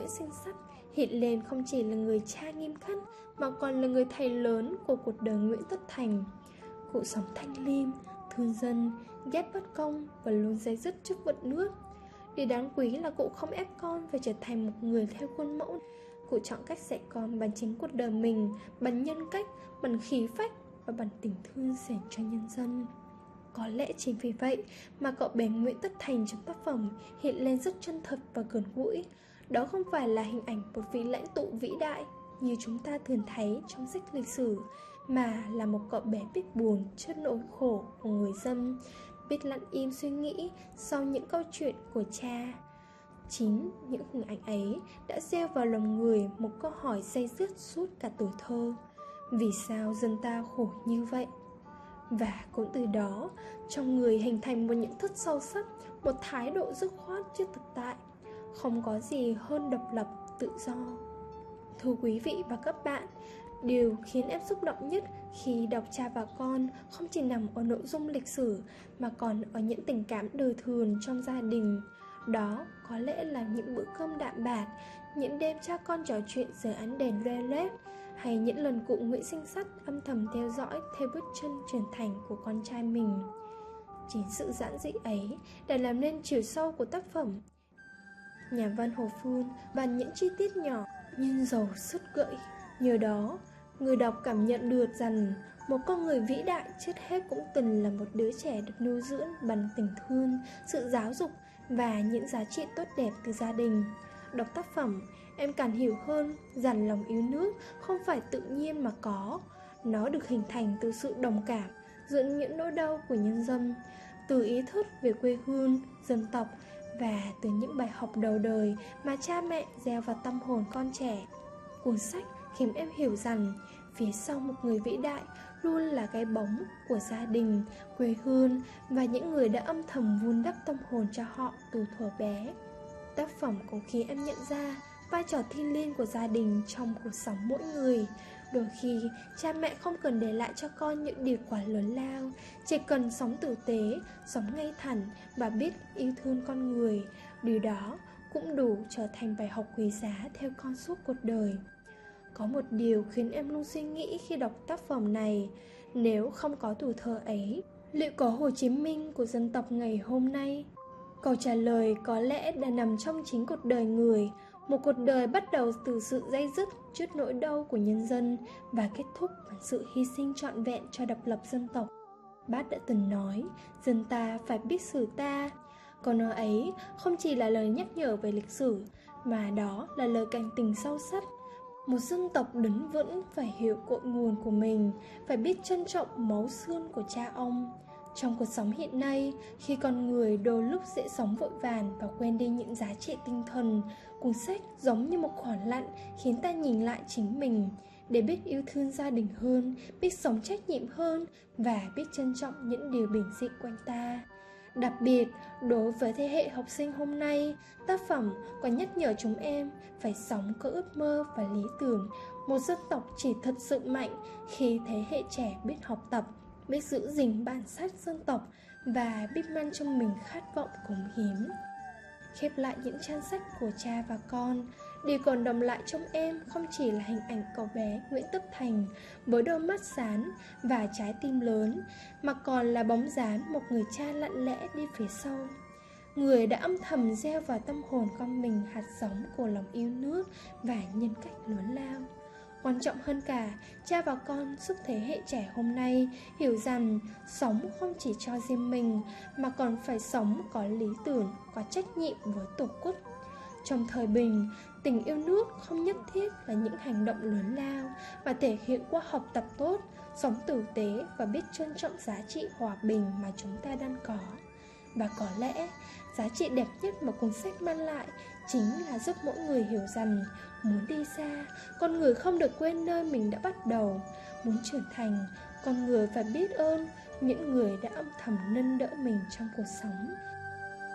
Nguyễn Sinh Sắt hiện lên không chỉ là người cha nghiêm khắc mà còn là người thầy lớn của cuộc đời Nguyễn Tất Thành. Cụ sống thanh liêm, thương dân, ghét bất công và luôn day dứt trước vận nước. Điều đáng quý là cụ không ép con phải trở thành một người theo khuôn mẫu. Cụ chọn cách dạy con bằng chính cuộc đời mình, bằng nhân cách, bằng khí phách và bằng tình thương dành cho nhân dân. Có lẽ chính vì vậy mà cậu bé Nguyễn Tất Thành trong tác phẩm hiện lên rất chân thật và gần gũi. Đó không phải là hình ảnh một vị lãnh tụ vĩ đại như chúng ta thường thấy trong sách lịch sử, mà là một cậu bé biết buồn trước nỗi khổ của người dân, biết lặng im suy nghĩ sau những câu chuyện của cha. Chính những hình ảnh ấy đã gieo vào lòng người một câu hỏi day dứt suốt cả tuổi thơ: vì sao dân ta khổ như vậy? Và cũng từ đó, trong người hình thành một nhận thức sâu sắc, một thái độ dứt khoát trước thực tại. Không có gì hơn độc lập, tự do. Thưa quý vị và các bạn, điều khiến em xúc động nhất khi đọc Cha và Con không chỉ nằm ở nội dung lịch sử mà còn ở những tình cảm đời thường trong gia đình. Đó có lẽ là những bữa cơm đạm bạc, những đêm cha con trò chuyện dưới ánh đèn loe loét, hay những lần cụ Nguyễn Sinh Sắt âm thầm theo dõi theo bước chân trưởng thành của con trai mình. Chính sự giản dị ấy đã làm nên chiều sâu của tác phẩm. Nhà văn Hồ Phương bàn những chi tiết nhỏ nhưng giàu sức gợi. Nhờ đó, người đọc cảm nhận được rằng một con người vĩ đại trước hết cũng từng là một đứa trẻ được nuôi dưỡng bằng tình thương, sự giáo dục và những giá trị tốt đẹp từ gia đình. Đọc tác phẩm, em càng hiểu hơn rằng lòng yêu nước không phải tự nhiên mà có. Nó được hình thành từ sự đồng cảm giữa những nỗi đau của nhân dân, từ ý thức về quê hương, dân tộc và từ những bài học đầu đời mà cha mẹ gieo vào tâm hồn con trẻ. Cuốn sách khiến em hiểu rằng phía sau một người vĩ đại luôn là cái bóng của gia đình, quê hương và những người đã âm thầm vun đắp tâm hồn cho họ từ thuở bé. Tác phẩm cũng khiến em nhận ra vai trò thiêng liêng của gia đình trong cuộc sống mỗi người. Đôi khi, cha mẹ không cần để lại cho con những điều quá lớn lao, chỉ cần sống tử tế, sống ngay thẳng và biết yêu thương con người. Điều đó cũng đủ trở thành bài học quý giá theo con suốt cuộc đời. Có một điều khiến em luôn suy nghĩ khi đọc tác phẩm này: nếu không có tuổi thơ ấy, liệu có Hồ Chí Minh của dân tộc ngày hôm nay? Câu trả lời có lẽ đã nằm trong chính cuộc đời người, một cuộc đời bắt đầu từ sự day dứt trước nỗi đau của nhân dân và kết thúc bằng sự hy sinh trọn vẹn cho độc lập dân tộc. Bác đã từng nói, dân ta phải biết sử ta. Câu nói ấy không chỉ là lời nhắc nhở về lịch sử, mà đó là lời cảnh tình sâu sắc. Một dân tộc đứng vững phải hiểu cội nguồn của mình, phải biết trân trọng máu xương của cha ông. Trong cuộc sống hiện nay, khi con người đôi lúc dễ sống vội vàng và quên đi những giá trị tinh thần, cuốn sách giống như một khoảng lặng khiến ta nhìn lại chính mình, để biết yêu thương gia đình hơn, biết sống trách nhiệm hơn và biết trân trọng những điều bình dị quanh ta. Đặc biệt, đối với thế hệ học sinh hôm nay, tác phẩm còn nhắc nhở chúng em phải sống có ước mơ và lý tưởng. Một dân tộc chỉ thật sự mạnh khi thế hệ trẻ biết học tập, biết giữ gìn bản sắc dân tộc và biết mang trong mình khát vọng cống hiến. Khép lại những trang sách của Cha và Con, điều còn đọng lại trong em không chỉ là hình ảnh cậu bé Nguyễn Tất Thành với đôi mắt sáng và trái tim lớn, mà còn là bóng dáng một người cha lặng lẽ đi phía sau, người đã âm thầm gieo vào tâm hồn con mình hạt giống của lòng yêu nước và nhân cách lớn lao. Quan trọng hơn cả, Cha và Con giúp thế hệ trẻ hôm nay hiểu rằng sống không chỉ cho riêng mình, mà còn phải sống có lý tưởng, có trách nhiệm với Tổ quốc. Trong thời bình, tình yêu nước không nhất thiết là những hành động lớn lao, mà thể hiện qua học tập tốt, sống tử tế và biết trân trọng giá trị hòa bình mà chúng ta đang có. Và có lẽ, giá trị đẹp nhất mà cuốn sách mang lại chính là giúp mỗi người hiểu rằng muốn đi xa, con người không được quên nơi mình đã bắt đầu. Muốn trưởng thành, con người phải biết ơn những người đã âm thầm nâng đỡ mình trong cuộc sống.